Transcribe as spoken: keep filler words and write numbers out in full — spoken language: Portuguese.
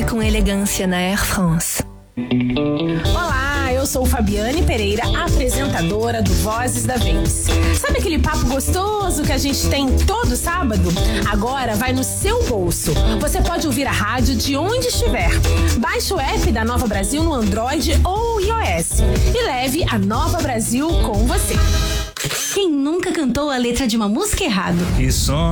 Viajar com elegância na Air France. Olá, eu sou Fabiane Pereira, apresentadora do Vozes da Vez. Sabe aquele papo gostoso que a gente tem todo sábado? Agora vai no seu bolso. Você pode ouvir a rádio de onde estiver. Baixe o app da Nova Brasil no Android ou iOS e leve a Nova Brasil com você. Quem nunca cantou a letra de uma música errado? Que som